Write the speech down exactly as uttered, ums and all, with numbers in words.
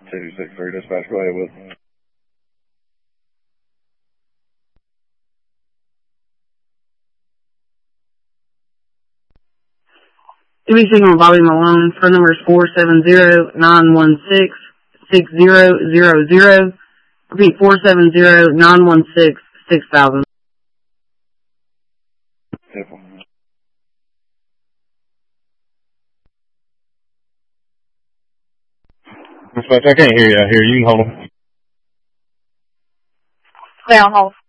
two six three dispatch, go ahead with. Give me signal Bobby Malone. Phone number is four seven zero, nine one six, six zero zero zero. Repeat, four seven zero, nine one six, six thousand. Simple. Dispatch, I can't hear you out here. You can hold them. Stay on hold.